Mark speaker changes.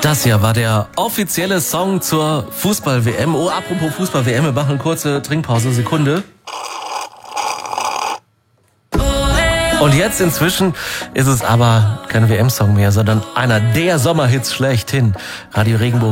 Speaker 1: Das hier war der offizielle Song zur Fußball-WM. Oh, apropos Fußball-WM, wir machen eine kurze Trinkpause, Sekunde. Und jetzt inzwischen ist es aber kein WM-Song mehr, sondern einer der Sommerhits schlechthin. Radio Regenbogen.